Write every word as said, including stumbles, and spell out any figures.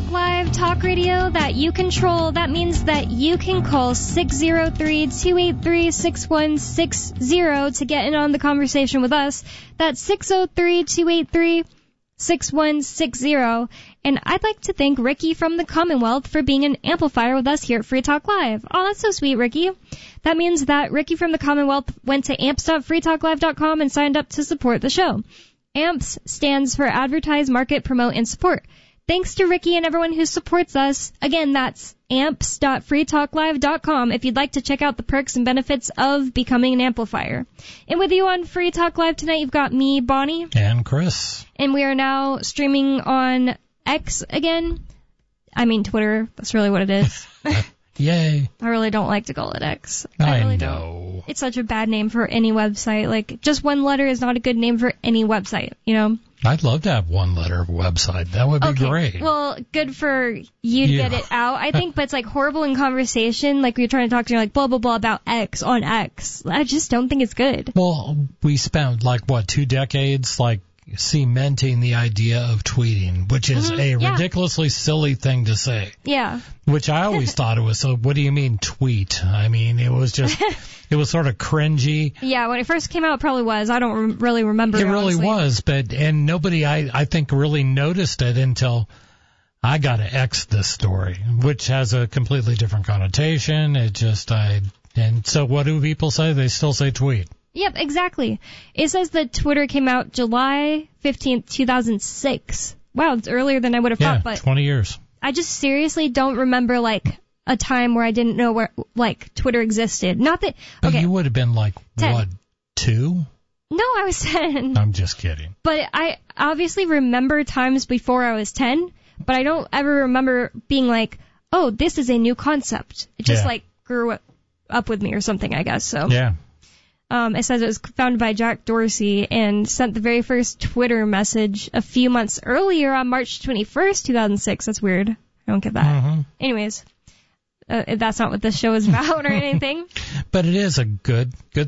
Talk Live, talk radio that you control. That means that you can call six oh three, two eight three, six one six zero to get in on the conversation with us. That's six oh three, two eight three, six one six zero. And I'd like to thank Ricky from the Commonwealth for being an amplifier with us here at Free Talk Live. Oh, that's so sweet, Ricky. That means that Ricky from the Commonwealth went to amps dot free talk live dot com and signed up to support the show. AMPS stands for Advertise, Market, Promote, and Support. Thanks to Ricky and everyone who supports us. Again, that's amps dot free talk live dot com if you'd like to check out the perks and benefits of becoming an amplifier. And with you on Free Talk Live tonight, you've got me, Bonnie. And Chris. And we are now streaming on X again. I mean Twitter. That's really what it is. Yay. I really don't like to call it X. I, I really know. Don't. It's such a bad name for any website. Like, just one letter is not a good name for any website, you know? I'd love to have one letter website. That would be okay. great. Well, good for you to Yeah. get it out, I think, but it's like horrible in conversation. Like, you're trying to talk to you like blah, blah, blah about X on X. I just don't think it's good. Well, we spent like, what, two decades, like, cementing the idea of tweeting, which is Mm-hmm. a Yeah. ridiculously silly thing to say. Yeah. Which I always thought it was, so what do you mean tweet? I mean, it was just, it was sort of cringy. Yeah, when it first came out, it probably was. I don't re- really remember. It really honestly. was, but, and nobody, I, I think, really noticed it until I got to X this story, which has a completely different connotation. It just, I, and so what do people say? They still say tweet. Yep, exactly. It says that Twitter came out July fifteenth, two thousand six. Wow, it's earlier than I would have Yeah, thought, but twenty years. I just seriously don't remember, like, a time where I didn't know where, like, Twitter existed. Not that, But okay. you would have been like, ten. what, two? No, I was ten. I'm just kidding. But I obviously remember times before I was ten, but I don't ever remember being like, oh, this is a new concept. It just, Yeah. like, grew up, up with me or something, I guess, so. Yeah. Um, it says it was founded by Jack Dorsey and sent the very first Twitter message a few months earlier on March twenty-first, two thousand six. That's weird. I don't get that. Mm-hmm. Anyways, uh, that's not what this show is about or anything. But it is a good, good